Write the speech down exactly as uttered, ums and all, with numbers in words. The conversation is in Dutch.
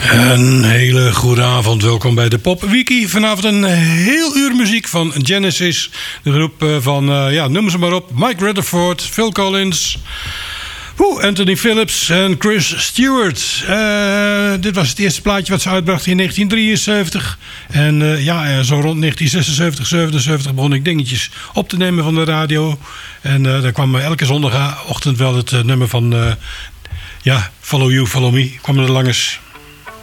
Een hele goede avond, welkom bij de Pop Wiki. Vanavond een heel uur muziek van Genesis. De groep van, uh, ja, noem ze maar op. Mike Rutherford, Phil Collins, woe, Anthony Phillips en Chris Stewart. Uh, dit was het eerste plaatje wat ze uitbrachten in negentien drieënzeventig. En uh, ja, zo rond negentien zesenzeventig, zevenenzeventig begon ik dingetjes op te nemen van de radio. En uh, daar kwam elke zondagochtend wel het uh, nummer van... Uh, Ja, Follow You, Follow Me, kwam er langs.